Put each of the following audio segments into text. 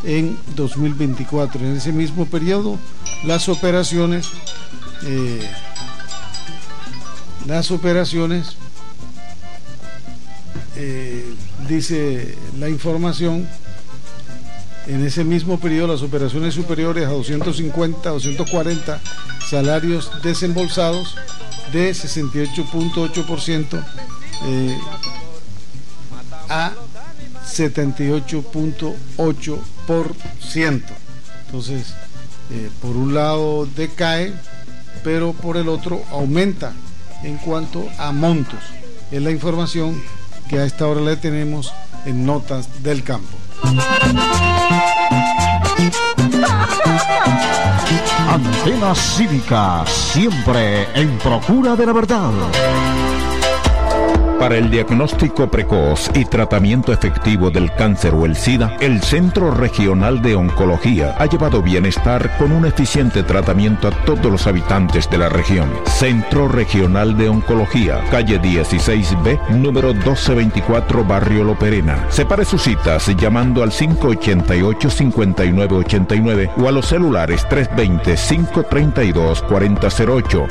en 2024. En ese mismo periodo, las operaciones dice la información, en ese mismo periodo las operaciones superiores a 250, 240 salarios desembolsados de 68.8% a 78.8%. Entonces, por un lado decae, pero por el otro aumenta en cuanto a montos. Es la información que a esta hora le tenemos en Notas del Campo. Antena Cívica, siempre en procura de la verdad. Para el diagnóstico precoz y tratamiento efectivo del cáncer o el SIDA, el Centro Regional de Oncología ha llevado bienestar con un eficiente tratamiento a todos los habitantes de la región. Centro Regional de Oncología, calle 16B, número 1224, Barrio La Perena. Separe sus citas llamando al 588-5989 o a los celulares 320-532-4008,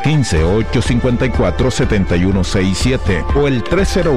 315-854-7167 o el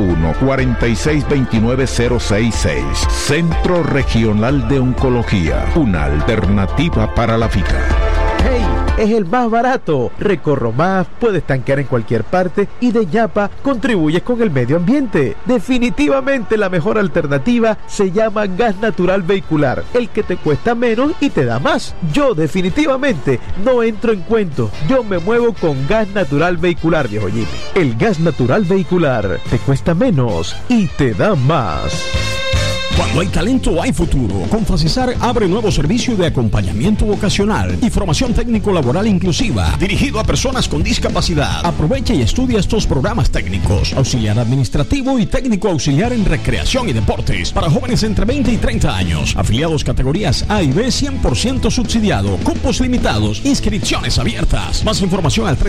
301-4629-066. Centro Regional de Oncología, una alternativa para la vida. ¡Hey! Es el más barato. Recorro más, puedes tanquear en cualquier parte y de Yapa contribuyes con el medio ambiente. Definitivamente la mejor alternativa se llama gas natural vehicular, el que te cuesta menos y te da más. Yo definitivamente no entro en cuentos. Yo me muevo con gas natural vehicular, viejo Jimmy. El gas natural vehicular te cuesta menos y te da más. Cuando hay talento, hay futuro. Confracesar abre nuevo servicio de acompañamiento vocacional y formación técnico-laboral inclusiva, dirigido a personas con discapacidad. Aprovecha y estudia estos programas técnicos: auxiliar administrativo y técnico auxiliar en recreación y deportes, para jóvenes entre 20 y 30 años. Afiliados categorías A y B, 100% subsidiado. Cupos limitados. Inscripciones abiertas. Más información al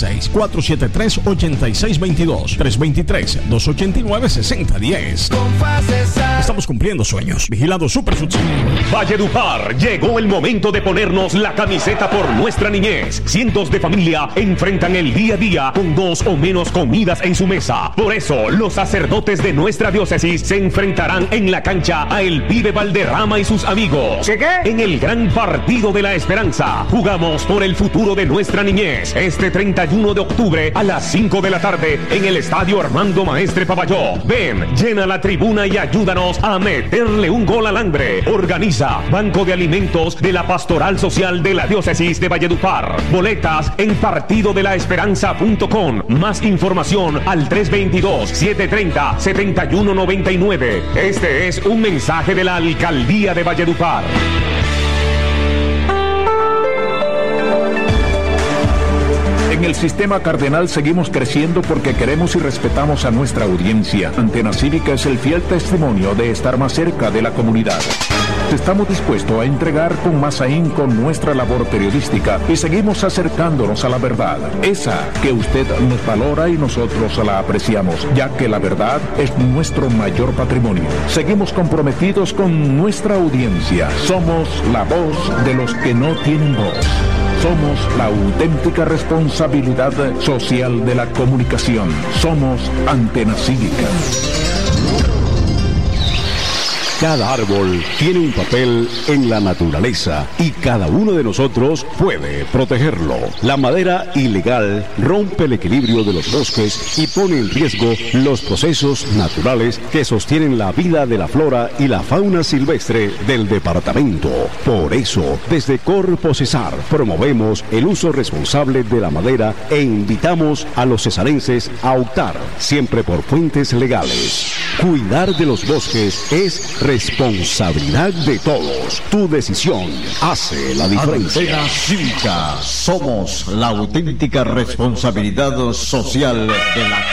316-473-8622. 323-289-6010. Estamos cumpliendo sueños. Vigilado Super Subsidio. Valledupar, llegó el momento de ponernos la camiseta por nuestra niñez. Cientos de familias enfrentan el día a día con 2 o menos comidas en su mesa. Por eso, los sacerdotes de nuestra diócesis se enfrentarán en la cancha a El Vive Valderrama y sus amigos. ¿Qué? En el gran partido de la esperanza. Jugamos por el futuro de nuestra niñez. Este 31 de octubre a las 5 de la tarde en el Estadio Armando Maestre Pavalló. Ven, llena la tribuna y ayúdanos a meterle un gol al hambre. Organiza Banco de Alimentos de la Pastoral Social de la Diócesis de Valledupar. Boletas en partidodelaesperanza.com. Más información al 322-730-7199. Este es un mensaje de la Alcaldía de Valledupar. En el Sistema Cardenal seguimos creciendo porque queremos y respetamos a nuestra audiencia. Antena Cívica es el fiel testimonio de estar más cerca de la comunidad. Estamos dispuestos a entregar con más ahínco nuestra labor periodística y seguimos acercándonos a la verdad, esa que usted nos valora y nosotros la apreciamos, ya que la verdad es nuestro mayor patrimonio. Seguimos comprometidos con nuestra audiencia. Somos la voz de los que no tienen voz. Somos la auténtica responsabilidad social de la comunicación. Somos Antena Cívica. Cada árbol tiene un papel en la naturaleza y cada uno de nosotros puede protegerlo. La madera ilegal rompe el equilibrio de los bosques y pone en riesgo los procesos naturales que sostienen la vida de la flora y la fauna silvestre del departamento. Por eso, desde Corpo Cesar promovemos el uso responsable de la madera e invitamos a los cesarenses a optar siempre por fuentes legales. Cuidar de los bosques es responsabilidad de todos. Tu decisión hace la diferencia. Antena Cívica, somos la auténtica responsabilidad social de la